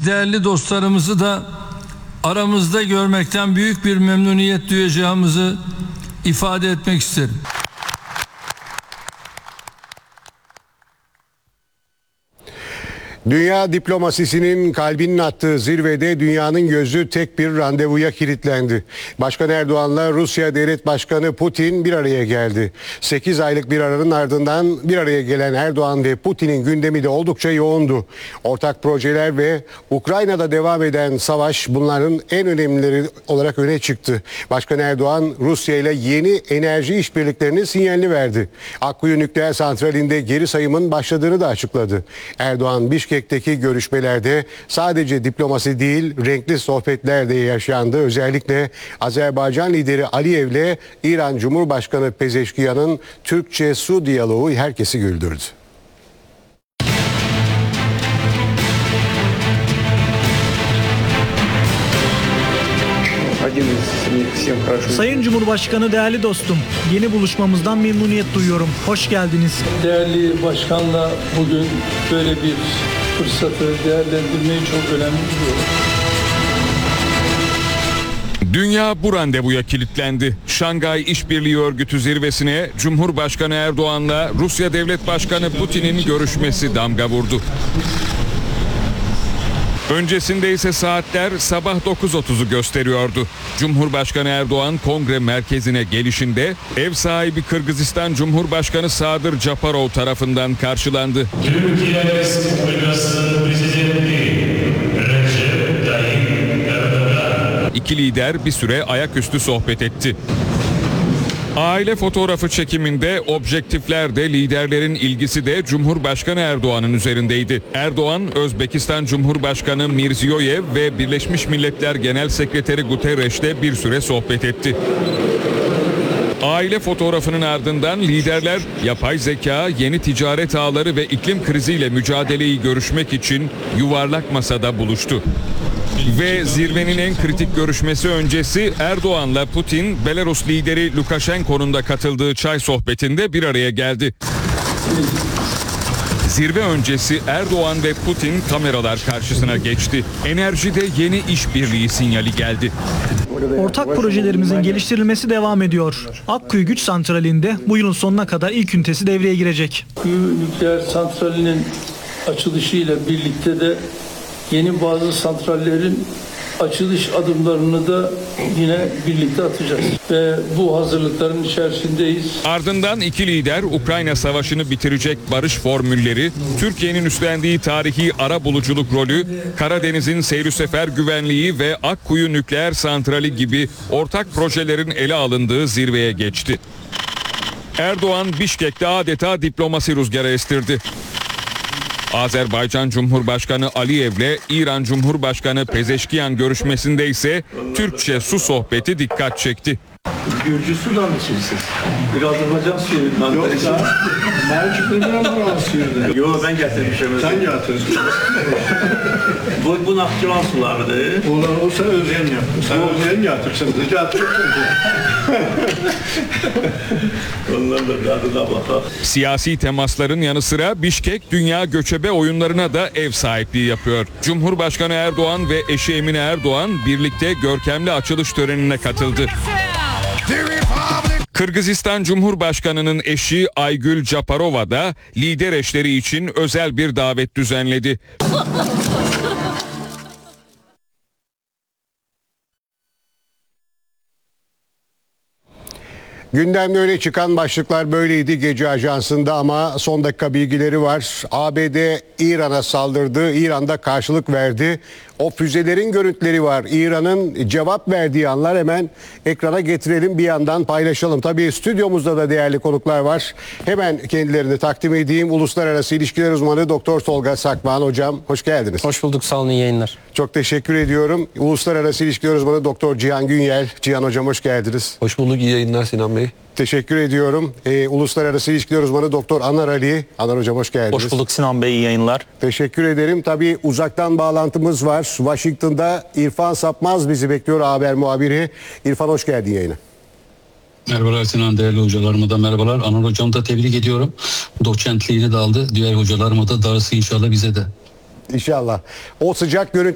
değerli dostlarımızı da aramızda görmekten büyük bir memnuniyet duyacağımızı ifade etmek isterim. Dünya diplomasisinin kalbinin attığı zirvede dünyanın gözü tek bir randevuya kilitlendi. Başkan Erdoğan'la Rusya Devlet Başkanı Putin bir araya geldi. 8 aylık bir aranın ardından bir araya gelen Erdoğan ve Putin'in gündemi de oldukça yoğundu. Ortak projeler ve Ukrayna'da devam eden savaş bunların en önemlileri olarak öne çıktı. Başkan Erdoğan Rusya ile yeni enerji işbirliklerinin sinyalini verdi. Akkuyu Nükleer Santrali'nde geri sayımın başladığını da açıkladı. Erdoğan Bişkek'teki görüşmelerde sadece diplomasi değil, renkli sohbetler de yaşandı. Özellikle Azerbaycan lideri Aliyev'le İran Cumhurbaşkanı Pezeşkiyan'ın Türkçe-Su diyaloğu herkesi güldürdü. Sayın Cumhurbaşkanı, değerli dostum, yeni buluşmamızdan memnuniyet duyuyorum. Hoş geldiniz. Değerli başkanla bugün böyle bir fırsatı değerlendirmeyi çok önemli buluyorum. Dünya bu randevuya kilitlendi. Şangay İşbirliği Örgütü zirvesine Cumhurbaşkanı Erdoğan'la Rusya Devlet Başkanı Putin'in görüşmesi damga vurdu. Öncesinde ise saatler sabah 9.30'u gösteriyordu. Cumhurbaşkanı Erdoğan kongre merkezine gelişinde ev sahibi Kırgızistan Cumhurbaşkanı Sadır Japarov tarafından karşılandı. Türkiye Respublikası Prezidenti Recep Tayyip Erdoğan. İki lider bir süre ayaküstü sohbet etti. Aile fotoğrafı çekiminde objektifler de liderlerin ilgisi de Cumhurbaşkanı Erdoğan'ın üzerindeydi. Erdoğan, Özbekistan Cumhurbaşkanı Mirziyoyev ve Birleşmiş Milletler Genel Sekreteri Guterres'le bir süre sohbet etti. Aile fotoğrafının ardından liderler yapay zeka, yeni ticaret ağları ve iklim kriziyle mücadeleyi görüşmek için yuvarlak masada buluştu. Ve zirvenin en kritik görüşmesi öncesi Erdoğan'la Putin, Belarus lideri Lukashenko'nun da katıldığı çay sohbetinde bir araya geldi. Zirve öncesi Erdoğan ve Putin kameralar karşısına geçti. Enerjide yeni işbirliği sinyali geldi. Ortak projelerimizin geliştirilmesi devam ediyor. Akkuyu Güç Santrali'nde bu yılın sonuna kadar ilk ünitesi devreye girecek. Akkuyu Nükleer Santrali'nin açılışıyla birlikte de yeni bazı santrallerin açılış adımlarını da yine birlikte atacağız. Ve bu hazırlıkların içerisindeyiz. Ardından iki lider Ukrayna Savaşı'nı bitirecek barış formülleri, Türkiye'nin üstlendiği tarihi arabuluculuk rolü, Karadeniz'in seyir sefer güvenliği ve Akkuyu Nükleer Santrali gibi ortak projelerin ele alındığı zirveye geçti. Erdoğan Bişkek'te adeta diplomasi rüzgarı estirdi. Azerbaycan Cumhurbaşkanı Aliyev'le İran Cumhurbaşkanı Pezeşkiyan görüşmesinde ise Türkçe-Su sohbeti dikkat çekti. Gürcü sudan mı içirsiniz? Bir Azerbaycan suyundan. Yok da merceklerden buranın suyundan. Yok ben getirmişim. Sen getirmişsin. Bu Nahçıvan sularıdır. Onlar olsa özyen yaptın. Sen özyen getirsin. Onların da tadına bakar. Siyasi temasların yanı sıra Bişkek Dünya Göçebe Oyunlarına da ev sahipliği yapıyor. Cumhurbaşkanı Erdoğan ve eşi Emine Erdoğan birlikte görkemli açılış törenine katıldı. Kırgızistan Cumhurbaşkanı'nın eşi Aygül Japarova da lider eşleri için özel bir davet düzenledi. Gündemde öne çıkan başlıklar böyleydi Gece Ajansı'nda ama son dakika bilgileri var. ABD İran'a saldırdı, İran'da karşılık verdi. O füzelerin görüntüleri var. İran'ın cevap verdiği anlar hemen ekrana getirelim, bir yandan paylaşalım. Tabii stüdyomuzda da değerli konuklar var. Hemen kendilerini takdim edeyim. Uluslararası İlişkiler Uzmanı Doktor Tolga Sakman hocam, hoş geldiniz. Hoş bulduk, sağ olun, iyi yayınlar. Çok teşekkür ediyorum. Uluslararası İlişkiler Uzmanı Doktor Cihan Günyel. Cihan hocam hoş geldiniz. Hoş bulduk, iyi yayınlar Sinan Bey. Teşekkür ediyorum. Uluslararası İlişkiler Uzmanı Doktor Anar Ali. Anar hocam hoş geldiniz. Hoş bulduk Sinan Bey, iyi yayınlar. Teşekkür ederim. Tabii uzaktan bağlantımız var. Washington'da İrfan Sapmaz bizi bekliyor, haber muhabiri. İrfan hoş geldin yayına. Merhabalar Sinan, değerli hocalarıma da merhabalar. Anar hocam da tebrik ediyorum. Doçentliğini de aldı. Diğer hocalarıma da darısı inşallah bize de. İnşallah. O sıcak görüntü